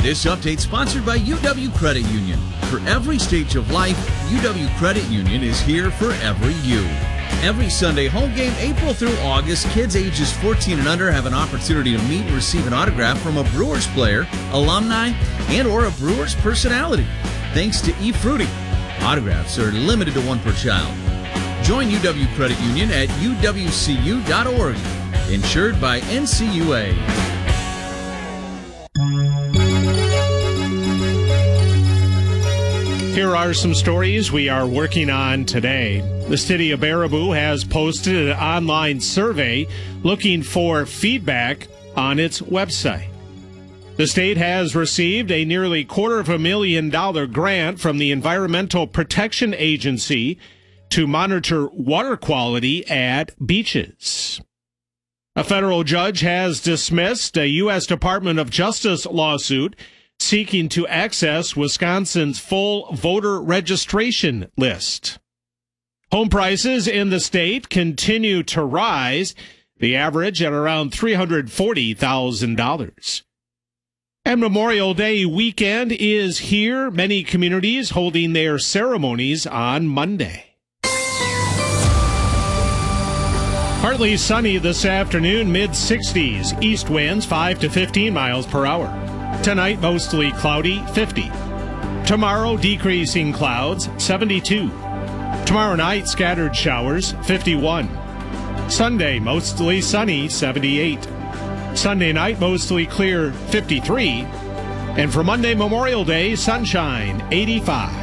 This update sponsored by UW Credit Union. For every stage of life, UW Credit Union is here for every you. Every Sunday home game, April through August, kids ages 14 and under have an opportunity to meet and receive an autograph from a Brewers player, alumni, and or a Brewers personality. Thanks to eFruity. Autographs are limited to one per child. Join UW Credit Union at uwcu.org. Insured by NCUA. Here are some stories we are working on today. The city of Baraboo has posted an online survey looking for feedback on its website. The state has received a nearly $250,000 grant from the Environmental Protection Agency to monitor water quality at beaches. A federal judge has dismissed a U.S. Department of Justice lawsuit seeking to access Wisconsin's full voter registration list. Home prices in the state continue to rise, the average at around $340,000. And Memorial Day weekend is here, many communities holding their ceremonies on Monday. Partly sunny this afternoon, mid-60s, east winds 5 to 15 miles per hour. Tonight, mostly cloudy, 50. Tomorrow, decreasing clouds, 72. Tomorrow night, scattered showers, 51. Sunday, mostly sunny, 78. Sunday night, mostly clear, 53. And for Monday, Memorial Day, sunshine, 85.